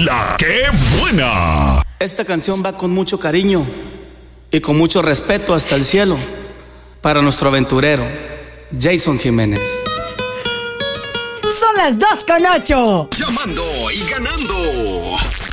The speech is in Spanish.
¡La qué buena! Esta canción va con mucho cariño y con mucho respeto hasta el cielo para nuestro aventurero, Jason Jiménez. Son las 2:08. Llamando y ganando.